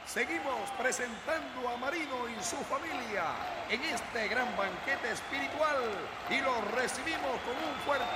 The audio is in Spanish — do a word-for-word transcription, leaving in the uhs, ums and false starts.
Seguimos presentando a Marino y su familia en este gran banquete espiritual y los recibimos con un fuerte